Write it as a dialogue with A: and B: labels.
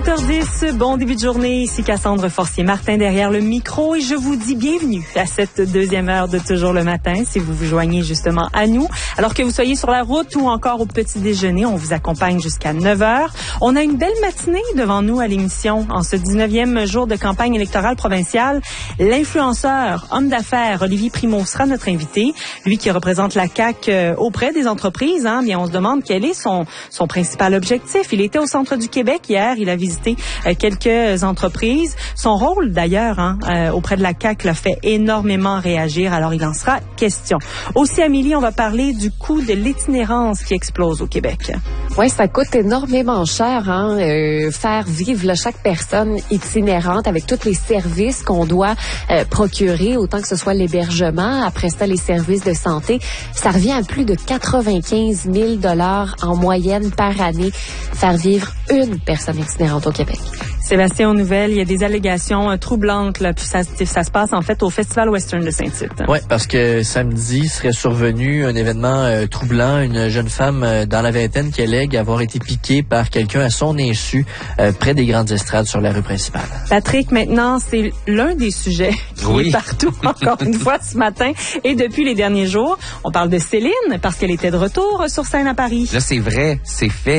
A: 7h10, bon début de journée. Ici Cassandre Forcier-Martin derrière le micro et je vous dis bienvenue à cette deuxième heure de Toujours le matin si vous vous joignez justement à nous. Alors que vous soyez sur la route ou encore au petit déjeuner, on vous accompagne jusqu'à 9h. On a une belle matinée devant nous à l'émission. En ce 19e jour de campagne électorale provinciale, l'influenceur, homme d'affaires Olivier Primo sera notre invité. Lui qui représente la CAQ auprès des entreprises. Bien, on se demande quel est son principal objectif. Il était au centre du Québec hier. Il a visité quelques entreprises. Son rôle, d'ailleurs, auprès de la CAQ l'a fait énormément réagir. Alors, il en sera question. Aussi, Amélie, on va parler du coût de l'itinérance qui explose au Québec.
B: Oui, ça coûte énormément cher, faire vivre chaque personne itinérante avec tous les services qu'on doit procurer, autant que ce soit l'hébergement, après ça, les services de santé. Ça revient à plus de 95 000 $ en moyenne par année, faire vivre une personne itinérante au Québec.
A: Sébastien, aux nouvelles, il y a des allégations troublantes. Là, puis ça se passe en fait au Festival Western de Saint-Tite.
C: Oui, parce que samedi serait survenu un événement troublant. Une jeune femme dans la vingtaine qui allègue avoir été piquée par quelqu'un à son insu près des grandes estrades sur la rue principale.
A: Patrick, maintenant, c'est l'un des sujets qui est partout, encore une fois, ce matin. Et depuis les derniers jours, on parle de Céline parce qu'elle était de retour sur scène à Paris.
D: Là, c'est vrai, c'est fait.